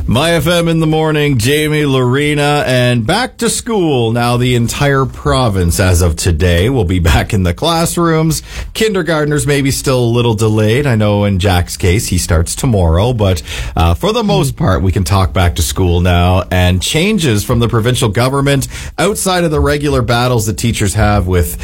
My FM in the morning, Jamie, Lorena, and back to school. Now the entire province, as of today, will be back in the classrooms. Kindergartners may be still a little delayed. I know in Jack's case, he starts tomorrow, but for the most part, we can talk back to school now. And changes from the provincial government outside of the regular battles that teachers have with,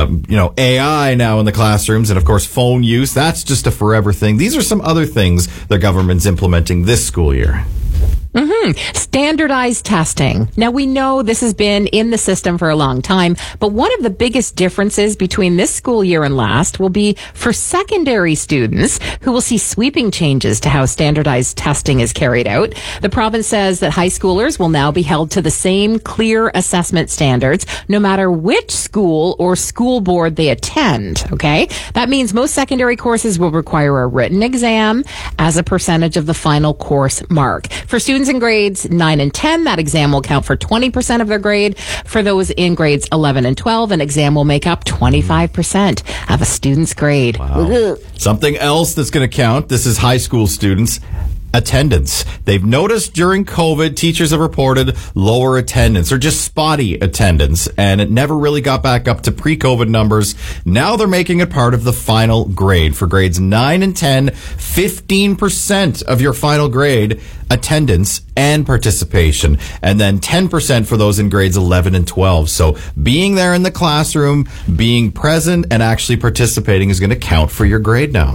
AI now in the classrooms and, of course, phone use. That's just a forever thing. These are some other things the government's implementing this school year. Standardized testing. Now, we know this has been in the system for a long time, but one of the biggest differences between this school year and last will be for secondary students who will see sweeping changes to how standardized testing is carried out. The province says that high schoolers will now be held to the same clear assessment standards, no matter which school or school board they attend. Okay? That means most secondary courses will require a written exam as a percentage of the final course mark. For students in grades 9 and 10, that exam will count for 20% of their grade. For those in grades 11 and 12, an exam will make up 25% of a student's grade. Wow. Something else that's going to count, this is high school students. Attendance. They've noticed during COVID, teachers have reported lower attendance or just spotty attendance, and it never really got back up to pre-COVID numbers. Now they're making it part of the final grade. For grades 9 and 10, 15% of your final grade attendance and participation, and then 10% for those in grades 11 and 12. So being there in the classroom, being present, and actually participating is going to count for your grade now.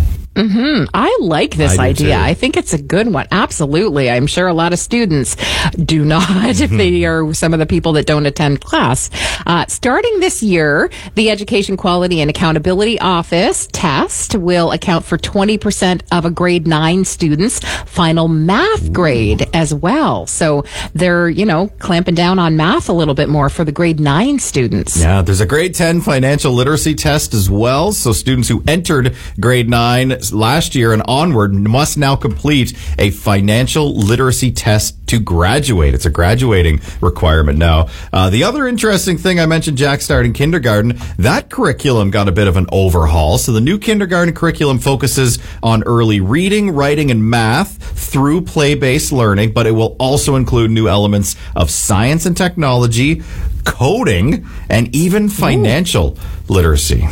I like this idea. I think it's a good one. Absolutely. I'm sure a lot of students do not if they are some of the people that don't attend class. Starting this year, the Education Quality and Accountability Office test will account for 20% of a grade 9 student's final math grade as well. So they're, clamping down on math a little bit more for the grade 9 students. Yeah, there's a grade 10 financial literacy test as well. So students who entered grade 9 last year and onward must now complete a financial literacy test to graduate. It's a graduating requirement now. The other interesting thing I mentioned, Jack, starting kindergarten, that curriculum got a bit of an overhaul. So the new kindergarten curriculum focuses on early reading, writing, and math through play-based learning, but it will also include new elements of science and technology, coding, and even financial literacy.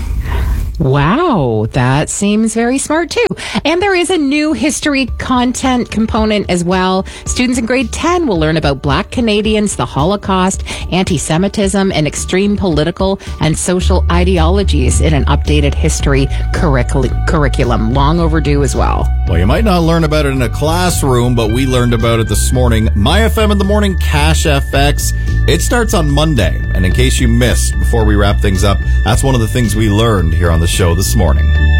Wow, that seems very smart too. And there is a new history content component as well. Students in grade 10 will learn about Black Canadians, the Holocaust, anti-Semitism, and extreme political and social ideologies in an updated history curriculum. Long overdue as well. Well, you might not learn about it in a classroom, but we learned about it this morning. My FM in the morning, Cash FX. It starts on Monday. And in case you missed, before we wrap things up, that's one of the things we learned here on the show this morning.